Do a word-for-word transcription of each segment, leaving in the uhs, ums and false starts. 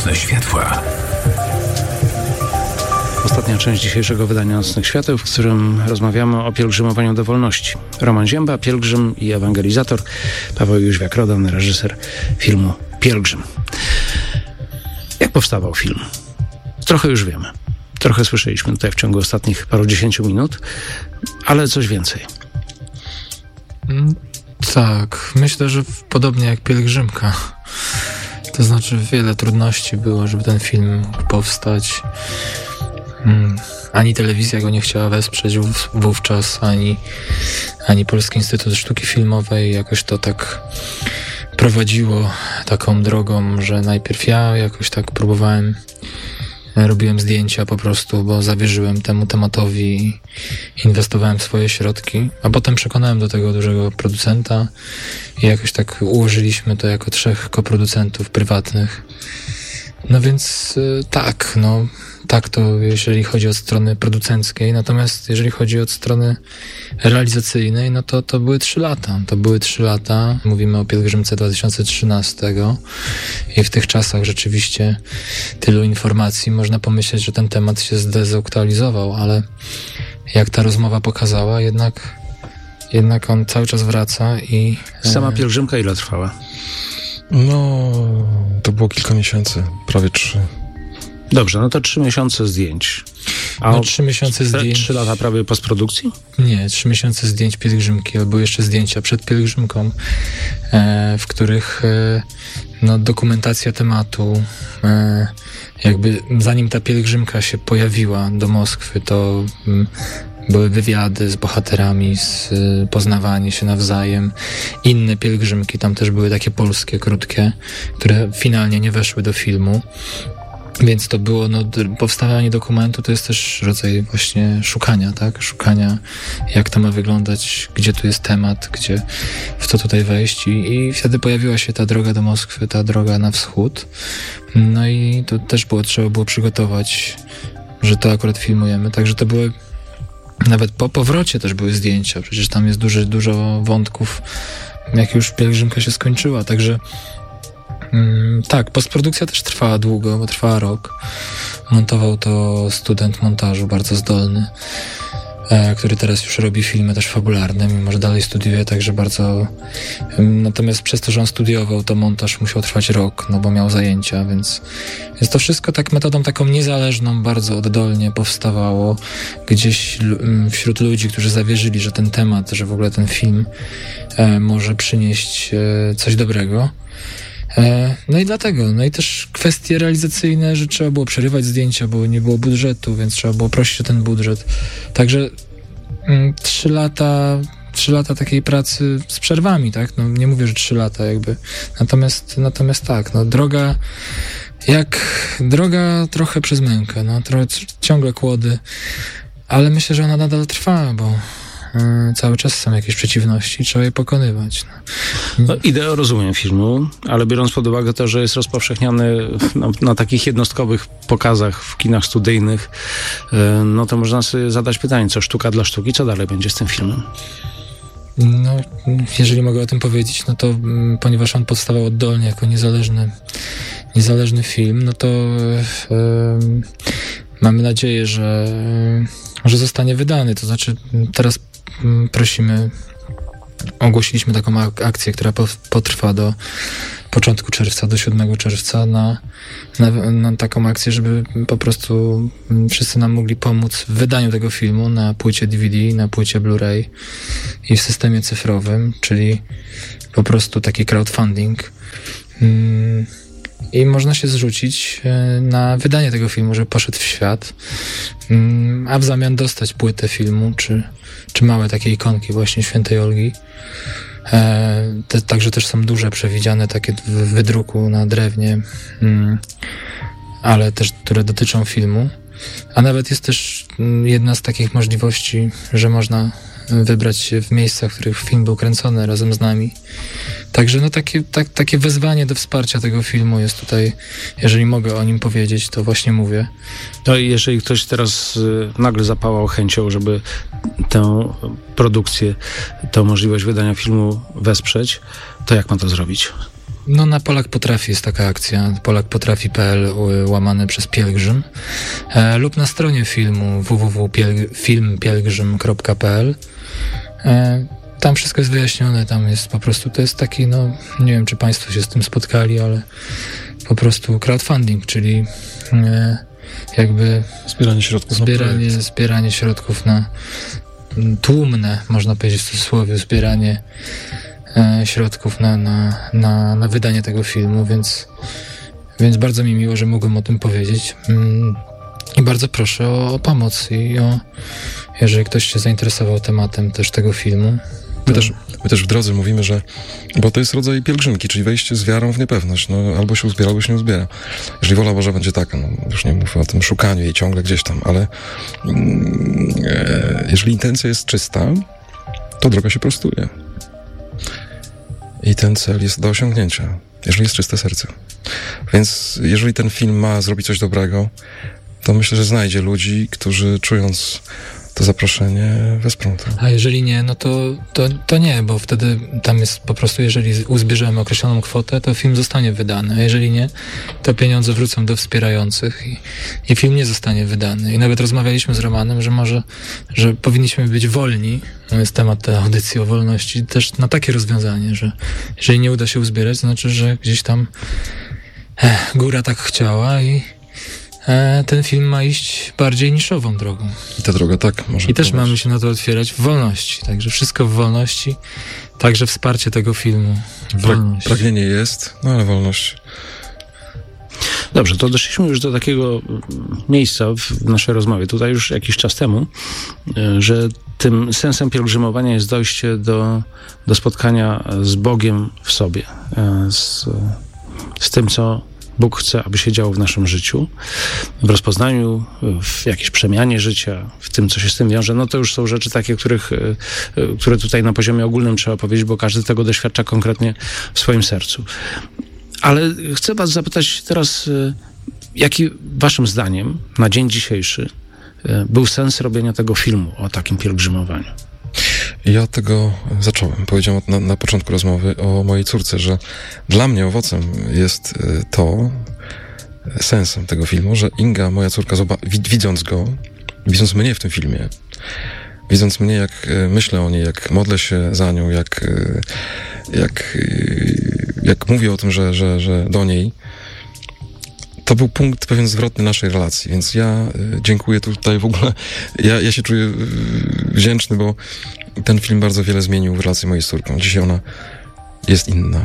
Nocne Światła. Ostatnia część dzisiejszego wydania Nocnych Świateł, w którym rozmawiamy o pielgrzymowaniu do wolności. Roman Zięba, pielgrzym i ewangelizator. Paweł Jóźwiak-Rodan, reżyser filmu Pielgrzym. Jak powstawał film? Trochę już wiemy. Trochę słyszeliśmy tutaj w ciągu ostatnich parudziesięciu minut, ale coś więcej. Tak, myślę, że podobnie jak Pielgrzymka. To znaczy wiele trudności było, żeby ten film mógł powstać. Ani telewizja go nie chciała wesprzeć wówczas, ani, ani Polski Instytut Sztuki Filmowej. Jakoś to tak prowadziło taką drogą, że najpierw ja jakoś tak próbowałem, robiłem zdjęcia po prostu, bo zawierzyłem temu tematowi i inwestowałem swoje środki, a potem przekonałem do tego dużego producenta i jakoś tak ułożyliśmy to jako trzech koproducentów prywatnych. No więc tak, no tak to jeżeli chodzi od strony producenckiej, natomiast jeżeli chodzi od strony realizacyjnej, no to to były trzy lata. To były trzy lata. Mówimy o Pielgrzymce dwa tysiące trzynastego i w tych czasach rzeczywiście tylu informacji. Można pomyśleć, że ten temat się zdezaktualizował, ale jak ta rozmowa pokazała, jednak, jednak on cały czas wraca i... Sama pielgrzymka ile trwała? No, to było kilka miesięcy, prawie trzy. Dobrze, no to trzy miesiące zdjęć. A no, trzy miesiące zdjęć. Trzy lata prawie postprodukcji? Nie, trzy miesiące zdjęć pielgrzymki, albo jeszcze zdjęcia przed pielgrzymką, e, w których e, no, dokumentacja tematu, e, jakby zanim ta pielgrzymka się pojawiła do Moskwy, to m, były wywiady z bohaterami, z, y, poznawanie się nawzajem. Inne pielgrzymki, tam też były takie polskie, krótkie, które finalnie nie weszły do filmu. Więc to było, no, powstawanie dokumentu to jest też rodzaj właśnie szukania, tak? Szukania, jak to ma wyglądać, gdzie tu jest temat, gdzie, w co tutaj wejść. I, i wtedy pojawiła się ta droga do Moskwy, ta droga na wschód. No i to też było, trzeba było przygotować, że to akurat filmujemy. Także to były, nawet po powrocie też były zdjęcia. Przecież tam jest duży, dużo wątków, jak już pielgrzymka się skończyła. Także Mm, tak, postprodukcja też trwała długo, bo trwała rok. Montował to student montażu, bardzo zdolny, e, który teraz już robi filmy też fabularne, mimo że dalej studiuje, także bardzo... E, natomiast przez to, że on studiował, to montaż musiał trwać rok, no bo miał zajęcia, więc, więc to wszystko tak metodą taką niezależną, bardzo oddolnie powstawało gdzieś l- wśród ludzi, którzy zawierzyli, że ten temat, że w ogóle ten film e, może przynieść e, coś dobrego. No i dlatego, no i też kwestie realizacyjne, że trzeba było przerywać zdjęcia, bo nie było budżetu, więc trzeba było prosić o ten budżet. Także mm, trzy lata, trzy lata takiej pracy z przerwami, tak? No nie mówię, że trzy lata jakby. Natomiast, natomiast tak, no droga, jak droga trochę przez mękę, no trochę, ciągle kłody, ale myślę, że ona nadal trwa, bo cały czas są jakieś przeciwności, trzeba je pokonywać. No. No, ideę rozumiem filmu, ale biorąc pod uwagę to, że jest rozpowszechniany no, na takich jednostkowych pokazach w kinach studyjnych, no to można sobie zadać pytanie, co sztuka dla sztuki, co dalej będzie z tym filmem? No, jeżeli mogę o tym powiedzieć, no to m, ponieważ on powstawał oddolnie jako niezależny, niezależny film, no to yy, mamy nadzieję, że, yy, że zostanie wydany. To znaczy teraz yy, prosimy, ogłosiliśmy taką ak- akcję, która po, potrwa do początku czerwca, do siódmego czerwca na, na, na taką akcję, żeby po prostu wszyscy nam mogli pomóc w wydaniu tego filmu na płycie D V D, na płycie Blu-ray i w systemie cyfrowym, czyli po prostu taki crowdfunding. I można się zrzucić na wydanie tego filmu, żeby poszedł w świat, a w zamian dostać płytę filmu, czy, czy małe takie ikonki właśnie Świętej Olgi. E, te, także też są duże przewidziane takie w wydruku na drewnie, mm, ale też, które dotyczą filmu. A nawet jest też jedna z takich możliwości, że można wybrać się w miejscach, w których film był kręcony razem z nami. Także no takie, tak, takie wezwanie do wsparcia tego filmu jest tutaj, jeżeli mogę o nim powiedzieć, to właśnie mówię. No i jeżeli ktoś teraz y, nagle zapałał chęcią, żeby tę produkcję, tę możliwość wydania filmu wesprzeć, to jak ma to zrobić? No na Polak Potrafi jest taka akcja, polakpotrafi kropka p l łamane przez Pielgrzym, e, lub na stronie filmu w w w kropka film pielgrzym kropka p l. E, tam wszystko jest wyjaśnione, tam jest po prostu, to jest taki, no nie wiem, czy państwo się z tym spotkali, ale po prostu crowdfunding, czyli e, jakby Zbieranie środków zbieranie, na zbieranie środków na tłumne, można powiedzieć w cudzysłowie, zbieranie e, środków na, na, na, na wydanie tego filmu, więc, więc bardzo mi miło, że mogłem o tym powiedzieć. Mm, I bardzo proszę o, o pomoc i o, jeżeli ktoś się zainteresował tematem też tego filmu. My też, my też w drodze mówimy, że bo to jest rodzaj pielgrzymki, czyli wejście z wiarą w niepewność. No, albo się uzbiera, albo się nie uzbiera. Jeżeli wola Boża będzie taka, no już nie mówię o tym szukaniu jej ciągle gdzieś tam, ale mm, e, jeżeli intencja jest czysta, to droga się prostuje. I ten cel jest do osiągnięcia, jeżeli jest czyste serce. Więc jeżeli ten film ma zrobić coś dobrego, to myślę, że znajdzie ludzi, którzy czując to zaproszenie wesprą to. A jeżeli nie, no to, to, to nie, bo wtedy tam jest po prostu, jeżeli uzbierzemy określoną kwotę, to film zostanie wydany, a jeżeli nie, to pieniądze wrócą do wspierających i, i film nie zostanie wydany. I nawet rozmawialiśmy z Romanem, że może, że powinniśmy być wolni, no jest temat tej audycji o wolności, też na takie rozwiązanie, że jeżeli nie uda się uzbierać, to znaczy, że gdzieś tam eh, góra tak chciała i ten film ma iść bardziej niszową drogą. I ta droga tak może I też prowadzić. mamy się na to otwierać w wolności. Także wszystko w wolności. Także wsparcie tego filmu. Wolność. Pra- pragnienie jest, no ale wolność. Dobrze, to doszliśmy już do takiego miejsca w naszej rozmowie, tutaj już jakiś czas temu, że tym sensem pielgrzymowania jest dojście do, do spotkania z Bogiem w sobie. Z, z tym, co Bóg chce, aby się działo w naszym życiu, w rozpoznaniu, w jakiejś przemianie życia, w tym, co się z tym wiąże. No to już są rzeczy takie, których, które tutaj na poziomie ogólnym trzeba powiedzieć, bo każdy tego doświadcza konkretnie w swoim sercu. Ale chcę was zapytać teraz, jaki waszym zdaniem na dzień dzisiejszy był sens robienia tego filmu o takim pielgrzymowaniu? Ja od tego zacząłem. Powiedziałem na, na początku rozmowy o mojej córce, że dla mnie owocem jest to, sensem tego filmu, że Inga, moja córka, zoba- widząc go, widząc mnie w tym filmie, widząc mnie, jak myślę o niej, jak modlę się za nią, jak, jak, jak mówię o tym, że, że, że do niej, to był punkt pewien zwrotny naszej relacji, więc ja dziękuję tutaj w ogóle, ja, ja się czuję wdzięczny, bo ten film bardzo wiele zmienił w relacji mojej z córką. Dzisiaj ona jest inna.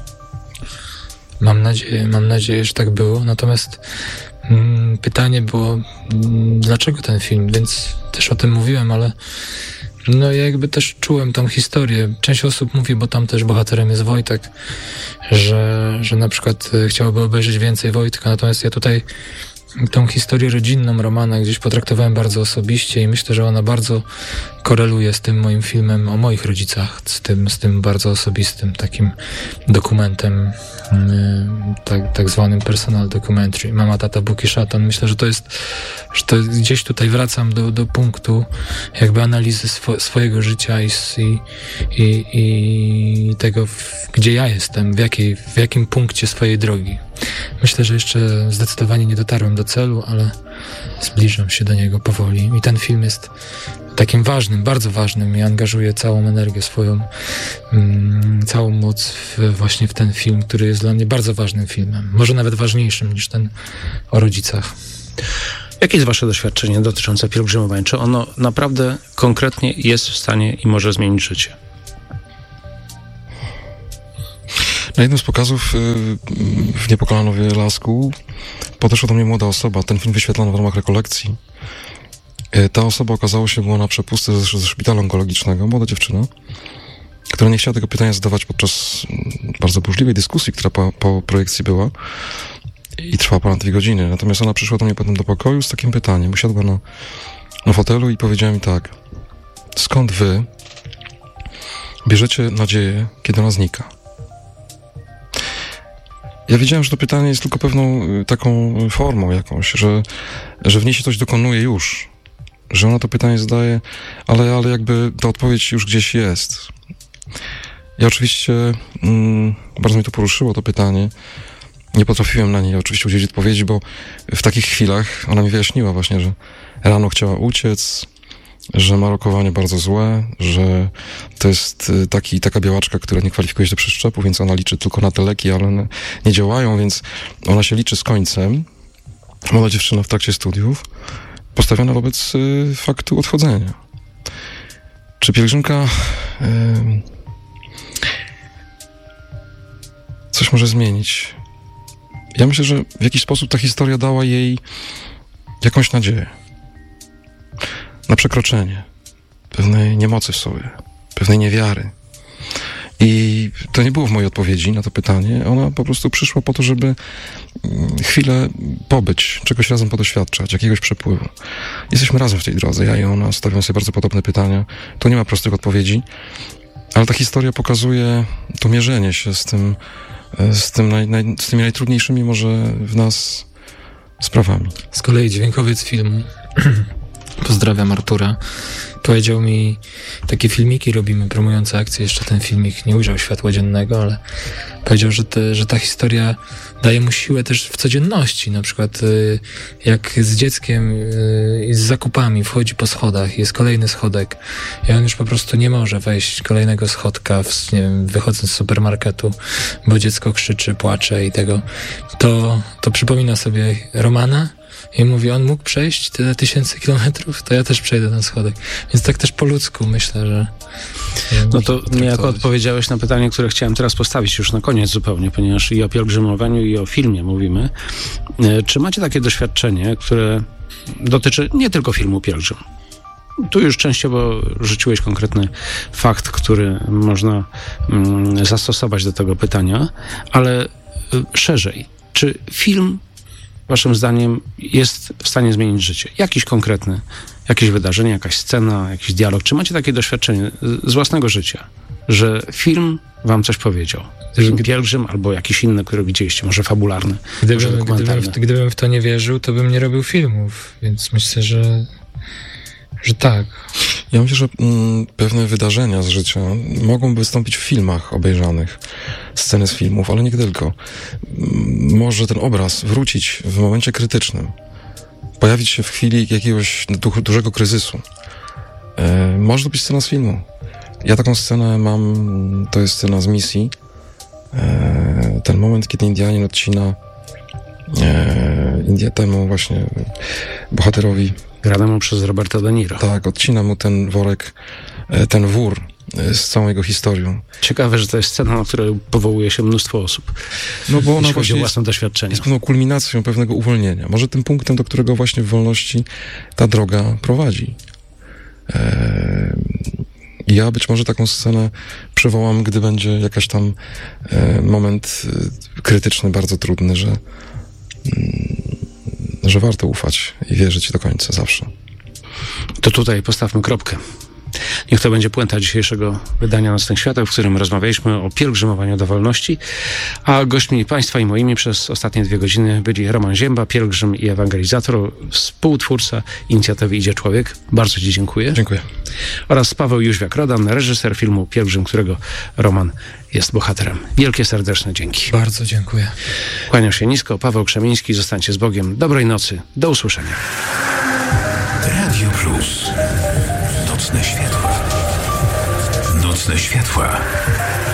Mam nadzieję, mam nadzieję, że tak było. Natomiast mm, pytanie było, mm, dlaczego ten film? Więc też o tym mówiłem, ale no ja jakby też czułem tą historię. Część osób mówi, bo tam też bohaterem jest Wojtek, że, że na przykład chciałoby obejrzeć więcej Wojtka, natomiast ja tutaj tą historię rodzinną Romana gdzieś potraktowałem bardzo osobiście i myślę, że ona bardzo koreluje z tym moim filmem o moich rodzicach, z tym, z tym bardzo osobistym takim dokumentem, yy, tak, tak zwanym personal documentary. Mama, tata, Bóg i szatan. Myślę, że to jest, że to gdzieś tutaj wracam do, do punktu jakby analizy swo, swojego życia i, i, i, i tego, w, gdzie ja jestem, w, jakiej, w jakim punkcie swojej drogi. Myślę, że jeszcze zdecydowanie nie dotarłem do celu, ale zbliżam się do niego powoli. I ten film jest takim ważnym, bardzo ważnym i angażuję całą energię swoją, mm, całą moc w, właśnie w ten film, który jest dla mnie bardzo ważnym filmem. Może nawet ważniejszym niż ten o rodzicach. Jakie jest wasze doświadczenie dotyczące pielgrzymowania? Czy ono naprawdę konkretnie jest w stanie i może zmienić życie? Na jednym z pokazów w Niepokalanowie Lasku podeszła do mnie młoda osoba. Ten film wyświetlano w ramach rekolekcji. Ta osoba okazało się była na przepustce ze, ze szpitala onkologicznego, młoda dziewczyna, która nie chciała tego pytania zadawać podczas bardzo burzliwej dyskusji, która po, po projekcji była i trwała ponad dwie godziny. Natomiast ona przyszła do mnie potem do pokoju z takim pytaniem. Usiadła na, na fotelu i powiedziała mi tak: skąd wy bierzecie nadzieję, kiedy ona znika? Ja wiedziałem, że to pytanie jest tylko pewną taką formą jakąś, że, że w niej się coś dokonuje już, że ona to pytanie zadaje, ale, ale jakby ta odpowiedź już gdzieś jest. Ja oczywiście, mm, bardzo mnie to poruszyło, to pytanie. Nie potrafiłem na nie oczywiście udzielić odpowiedzi, bo w takich chwilach ona mi wyjaśniła właśnie, że rano chciała uciec, że ma rokowanie bardzo złe, że to jest taki, taka białaczka, która nie kwalifikuje się do przeszczepu, więc ona liczy tylko na te leki, ale one nie działają, więc ona się liczy z końcem. Młoda dziewczyna w trakcie studiów, postawiona wobec y, faktu odchodzenia. Czy pielgrzymka y, coś może zmienić? Ja myślę, że w jakiś sposób ta historia dała jej jakąś nadzieję na przekroczenie pewnej niemocy w sobie, pewnej niewiary. I to nie było w mojej odpowiedzi na to pytanie. Ona po prostu przyszła po to, żeby chwilę pobyć, czegoś razem podoświadczać, jakiegoś przepływu. Jesteśmy razem w tej drodze. Ja i ona stawiam sobie bardzo podobne pytania. Tu nie ma prostych odpowiedzi, ale ta historia pokazuje to mierzenie się z tym, z, tym naj, naj, z tymi najtrudniejszymi może w nas sprawami. Z kolei dźwiękowiec filmu pozdrawiam Artura. Powiedział mi, takie filmiki robimy promujące akcję, jeszcze ten filmik nie ujrzał światła dziennego, ale powiedział, że, te, że ta historia daje mu siłę też w codzienności, na przykład y, jak z dzieckiem y, z zakupami wchodzi po schodach, jest kolejny schodek i on już po prostu nie może wejść kolejnego schodka, w, nie wiem, wychodząc z supermarketu, bo dziecko krzyczy, płacze i tego, to, to przypomina sobie Romana. I mówi, on mógł przejść tyle tysięcy kilometrów, to ja też przejdę ten schodek. Więc tak też po ludzku myślę, że... No to niejako odpowiedziałeś na pytanie, które chciałem teraz postawić już na koniec zupełnie, ponieważ i o pielgrzymowaniu, i o filmie mówimy. Czy macie takie doświadczenie, które dotyczy nie tylko filmu Pielgrzym? Tu już częściowo rzuciłeś konkretny fakt, który można mm, zastosować do tego pytania, ale y, szerzej. Czy film waszym zdaniem jest w stanie zmienić życie? Jakiś konkretny, jakieś wydarzenie, jakaś scena, jakiś dialog. Czy macie takie doświadczenie z własnego życia, że film wam coś powiedział? Pielgrzym albo jakiś inny, który widzieliście, może fabularny, gdybym, może dokumentalny. Gdybym, gdybym w to nie wierzył, to bym nie robił filmów, więc myślę, że, że tak. Ja myślę, że mm, pewne wydarzenia z życia mogą wystąpić w filmach obejrzanych, sceny z filmów, ale nie tylko. M- może ten obraz wrócić w momencie krytycznym, pojawić się w chwili jakiegoś du- dużego kryzysu. E, może to być scena z filmu. Ja taką scenę mam, to jest scena z misji. E, ten moment, kiedy Indianin odcina e, Indię temu właśnie bohaterowi Granemu przez Roberta De Niro. Tak, odcina mu ten worek, ten wór z całą jego historią. Ciekawe, że to jest scena, na której powołuje się mnóstwo osób. No bo ona właśnie właśnie własne doświadczenie. Jest pewną kulminacją pewnego uwolnienia. Może tym punktem, do którego właśnie w wolności ta droga prowadzi. Eee, ja być może taką scenę przywołam, gdy będzie jakaś tam e, moment e, krytyczny, bardzo trudny, że mm, że warto ufać i wierzyć do końca zawsze. To tutaj postawmy kropkę. Niech to będzie puenta dzisiejszego wydania Nocnych Świateł, w którym rozmawialiśmy o pielgrzymowaniu do wolności, a gośćmi państwa i moimi przez ostatnie dwie godziny byli Roman Ziemba, pielgrzym i ewangelizator, współtwórca inicjatywy Idzie Człowiek. Bardzo ci dziękuję. Dziękuję. Oraz Paweł Jóźwiak-Rodan, reżyser filmu Pielgrzym, którego Roman jest bohaterem. Wielkie serdeczne dzięki. Bardzo dziękuję. Kłaniam się nisko. Paweł Krzemiński. Zostańcie z Bogiem. Dobrej nocy. Do usłyszenia. Radio Plus. Nocne światła. Nocne światła.